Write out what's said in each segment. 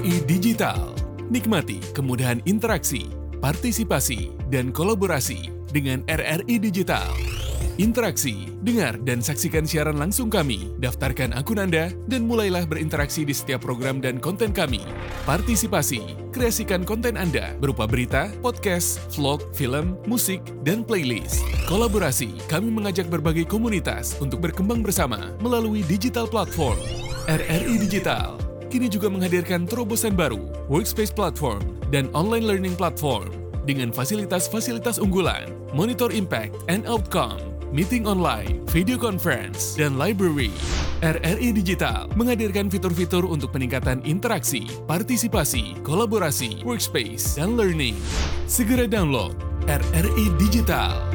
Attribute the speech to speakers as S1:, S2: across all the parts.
S1: RRI Digital. Nikmati kemudahan interaksi, partisipasi, dan kolaborasi dengan RRI Digital. Interaksi, dengar dan saksikan siaran langsung kami, daftarkan akun Anda, dan mulailah berinteraksi di setiap program dan konten kami. Partisipasi, kreasikan konten Anda berupa berita, podcast, vlog, film, musik, dan playlist. Kolaborasi, kami mengajak berbagai komunitas untuk berkembang bersama melalui digital platform. RRI Digital kini juga menghadirkan terobosan baru, workspace platform, dan online learning platform dengan fasilitas-fasilitas unggulan, monitor impact and outcome, meeting online, video conference, dan library. RRI Digital menghadirkan fitur-fitur untuk peningkatan interaksi, partisipasi, kolaborasi, workspace, dan learning. Segera download RRI Digital.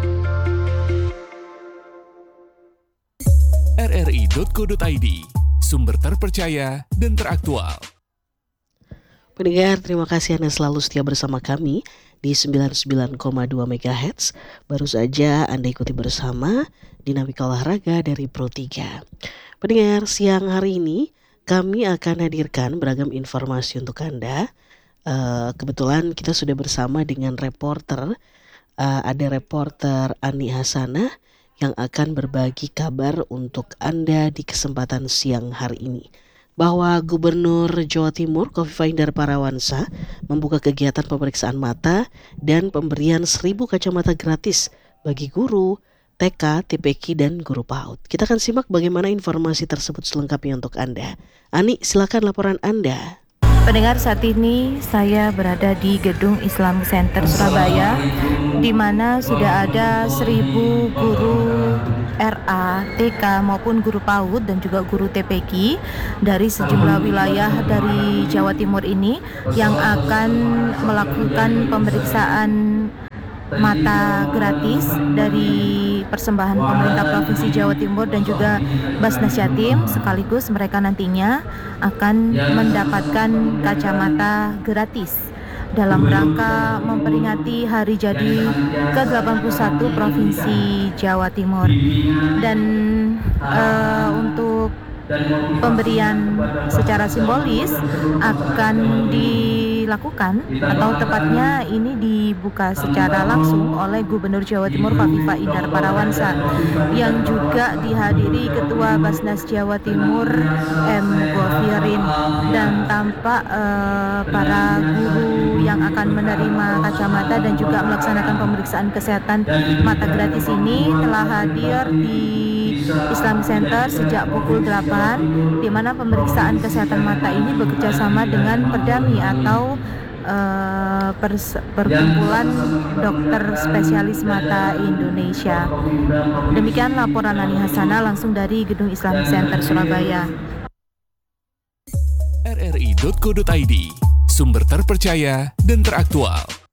S1: rri.co.id, sumber terpercaya dan teraktual.
S2: Pendengar, terima kasih Anda selalu setia bersama kami di 99,2 MHz. Baru saja Anda ikuti bersama Dinamika Olahraga dari Pro3. Pendengar, siang hari ini kami akan hadirkan beragam informasi untuk Anda. Kebetulan kita sudah bersama dengan reporter. Ada reporter Ani Hasanah yang akan berbagi kabar untuk Anda di kesempatan siang hari ini. Bahwa Gubernur Jawa Timur Khofifah Indar Parawansa membuka kegiatan pemeriksaan mata dan pemberian 1.000 kacamata gratis bagi guru, TK, TPQ, dan guru PAUD. Kita akan simak bagaimana informasi tersebut selengkapnya untuk Anda. Ani, silakan laporan Anda.
S3: Pendengar, saat ini saya berada di Gedung Islam Center Surabaya, di mana sudah ada 1.000 guru RA, TK maupun guru PAUD dan juga guru TPQ dari sejumlah wilayah dari Jawa Timur ini yang akan melakukan pemeriksaan mata gratis dari persembahan pemerintah Provinsi Jawa Timur dan juga Basnas Jatim. Sekaligus mereka nantinya akan mendapatkan kacamata gratis dalam rangka memperingati hari jadi ke-81 Provinsi Jawa Timur. Dan untuk pemberian secara simbolis akan dilakukan, atau tepatnya ini dibuka secara langsung oleh Gubernur Jawa Timur Khofifah Indar Parawansa, yang juga dihadiri Ketua Basnas Jawa Timur M. Gofirin, dan tampak para guru yang akan menerima kacamata dan juga melaksanakan pemeriksaan kesehatan mata gratis ini telah hadir di Islam Center sejak pukul 8, di mana pemeriksaan kesehatan mata ini bekerja sama dengan Perdami atau Perkumpulan Dokter Spesialis Mata Indonesia. Demikian laporan Ani Hasanah langsung dari Gedung Islam Center Surabaya.
S1: rri.co.id, sumber terpercaya dan teraktual.